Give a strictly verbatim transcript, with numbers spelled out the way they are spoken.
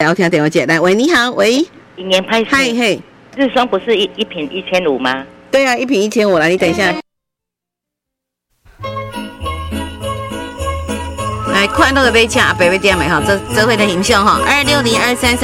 来，我听电话接来，喂，你好，喂， 一年拍摄， 嗨嘿， 日霜不是一一瓶一千五吗？ 对啊，一瓶一千五，来，你等一下。来，快乐的杯架，北北店美哈，这这回的形象哈，二六零二三三。